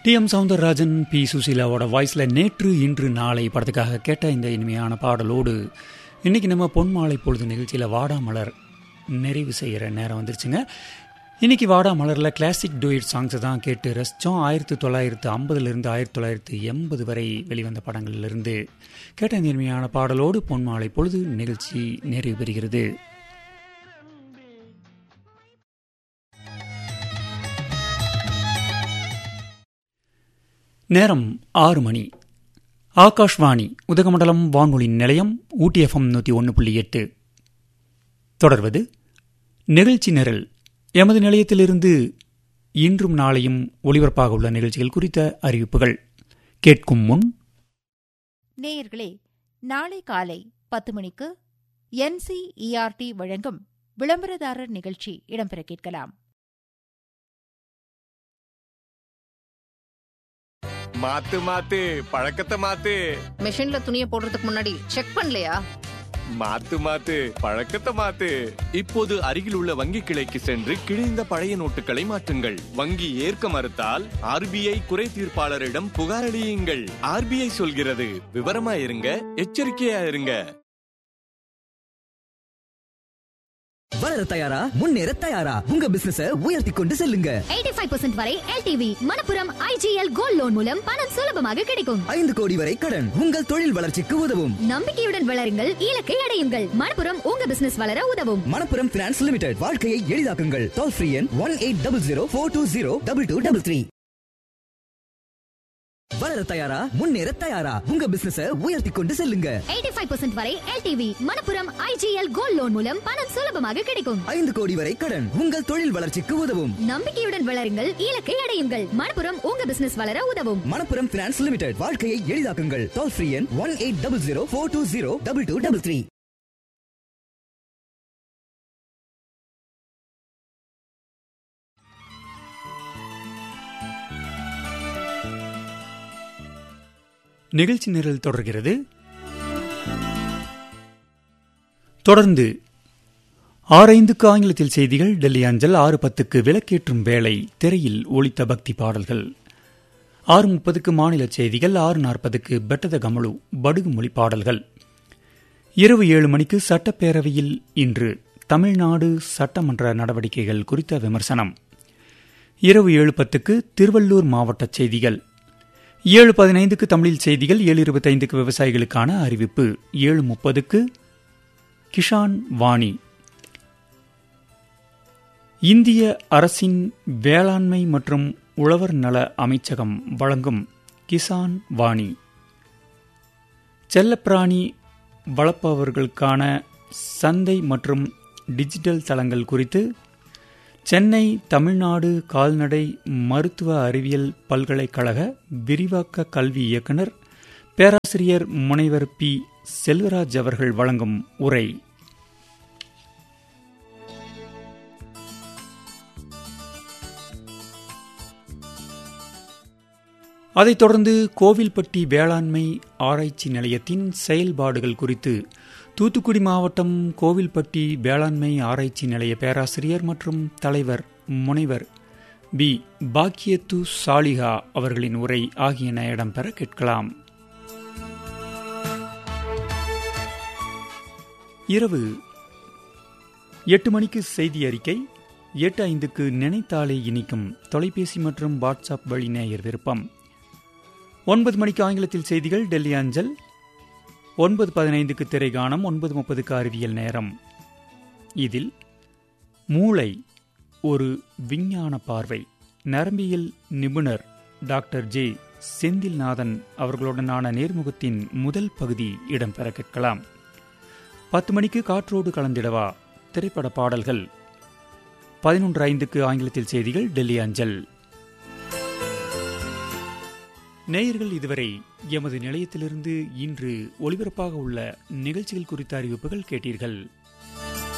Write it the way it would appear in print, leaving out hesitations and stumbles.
TM. Soundararajan, B. சுசீலாவோட வாய்ஸில் நேற்று இன்று நாளை படத்துக்காக கேட்ட இந்த இனிமையான பாடலோடு இன்றைக்கி நம்ம பொன்மாலை பொழுது நிகழ்ச்சியில் வாடாமலர் நிறைவு செய்கிற நேரம் வந்துருச்சுங்க. இன்றைக்கி வாடாமலரில் கிளாசிக் டூயட் சாங்ஸை தான் கேட்டு ரசித்தோம். 1950லேருந்து 1980 வரை வெளிவந்த படங்கள்லேருந்து கேட்ட இந்த இனிமையான பாடலோடு பொன்மாலை பொழுது நிகழ்ச்சி நிறைவு பெறுகிறது. நேரம் 6 மணி. ஆகாஷ்வாணி உதகமண்டலம் வானொலி நிலையம், ஊட்டி FM 101.8. தொடர்வது நிகழ்ச்சி நிரல். எமது நிலையத்திலிருந்து இன்றும் நாளையும் ஒலிபரப்பாக உள்ள நிகழ்ச்சிகள் குறித்த அறிவிப்புகள் கேட்கும் முன், நேயர்களே, நாளை காலை 10 மணிக்கு NCERT வழங்கும் விளம்பரதாரர் நிகழ்ச்சி இடம்பெற கேட்கலாம். மாத்து மாத்து பழக்கத்தை மாத்து. மெஷின்ல துணியை போடுறதுக்கு முன்னாடி செக் பண்ணலையா? மாத்து மாத்து பழக்கத்தை மாத்து. இப்போது அருகில் உள்ள வங்கி கிளைக்கு சென்று கிழிந்த பழைய நோட்டுகளை மாற்றுங்கள். வங்கி ஏற்க மறுத்தால் RBI குறை தீர்ப்பாளரிடம் புகார் அளியுங்கள். RBI சொல்கிறது, விவரமா இருங்க, எச்சரிக்கையா இருங்க. வளர தயாரா, முன்னேற தயாரா, உங்க பிசினஸ உயர்த்தி கொண்டு செல்லுங்க. 85% வரை LTV Manappuram IGL gold loan மூலம் பணம் சுலபமாக கிடைக்கும். 5 கோடி வரை கடன் உங்கள் தொழில் வளர்ச்சிக்கு உதவும். நம்பிக்கையுடன் வளருங்கள், இலக்கை அடையுங்கள். மணப்புரம் உங்க பிசினஸ் வளர உதவும். மணப்புரம் பினான்ஸ் லிமிடெட், வாழ்க்கையை எளிதாக்குங்கள். டோல் ஃப்ரீ எண் 180042022233. வளர தயாரா, முன்னேற தயாரா, உங்க பிசினஸ உயர்த்தி கொண்டு செல்லுங்க. 85% வரை LTV Manappuram IGL gold loan மூலம் பணம் சுலபமாக கிடைக்கும். 5 கோடி வரை கடன் உங்கள் தொழில் வளர்ச்சிக்கு உதவும். நம்பிக்கையுடன் வளருங்கள், இலக்கை அடையுங்கள். மணப்புரம் உங்க பிசினஸ் வளர உதவும். மணப்புரம் பினான்ஸ் லிமிடெட், வாழ்க்கையை எளிதாக்குங்கள். டோல் ஃப்ரீ எண் 180042022233. நிகழ்ச்சி நிரல் தொடர்கிறது. தொடர்ந்து 6:05 ஆங்கிலத்தில் செய்திகள், டெல்லி அஞ்சல். 6:10 விளக்கேற்றும் வேளை, திரையில் ஒலித்த பக்தி பாடல்கள். 6:30 மாநில செய்திகள். 6:40 பெட்டத கமலு, படுகு மொழி பாடல்கள். இரவு 7 மணிக்கு சட்டப்பேரவையில் இன்று தமிழ்நாடு சட்டமன்ற நடவடிக்கைகள் குறித்த விமர்சனம். இரவு 7:10 திருவள்ளூர் மாவட்ட செய்திகள். 7:15 தமிழில் செய்திகள். 7:25 விவசாயிகளுக்கான அறிவிப்பு. 7:30 கிஷான் வாணி. இந்திய அரசின் வேளாண்மை மற்றும் உழவர் நல அமைச்சகம் வழங்கும் கிசான் வாணி. செல்லப்பிராணி வளர்ப்பவர்களுக்கான சந்தை மற்றும் டிஜிட்டல் தளங்கள் குறித்து சென்னை தமிழ்நாடு கால்நடை மருத்துவ அறிவியல் பல்கலைக்கழக விரிவாக்க கல்வி இயக்குனர் பேராசிரியர் முனைவர் பி. செல்வராஜ் அவர்கள் வழங்கும் உரை. அதைத் தொடர்ந்து கோவில்பட்டி வேளாண்மை ஆராய்ச்சி நிலையத்தின் செயல்பாடுகள் குறித்து தூத்துக்குடி மாவட்டம் கோவில்பட்டி வேளாண்மை ஆராய்ச்சி நிலைய பேராசிரியர் மற்றும் தலைவர் முனைவர் பி. பாக்கியத்து சாலிஹா அவர்களின் உரை ஆகியன இடம்பெற கேட்கலாம். இரவு 8 மணிக்கு செய்தி அறிக்கை. 8:05 நினைத்தாலே இனிக்கும், தொலைபேசி மற்றும் வாட்ஸ்அப் வழி நேயர் விருப்பம். 9 மணிக்கு ஆங்கிலத்தில் செய்திகள், டெல்லி அஞ்சல். 9:15 திரைகானம். 9:30 அறிவியல் நேரம். இதில் மூளை ஒரு விஞ்ஞான பார்வை, நரம்பியல் நிபுணர் டாக்டர் ஜே. செந்தில்நாதன் அவர்களுடனான நேர்முகத்தின் முதல் பகுதி இடம்பெற கேட்கலாம். 10 மணிக்கு காற்றோடு கலந்திடவா, திரைப்பட பாடல்கள். 11:05 ஆங்கிலத்தில் செய்திகள், டெல்லி அஞ்சல். நேயர்கள் இதுவரை எமது நிலையத்திலிருந்து இன்று ஒலிபரப்பாக உள்ள நிகழ்ச்சிகள் குறித்த அறிவிப்புகள் கேட்டீர்கள்.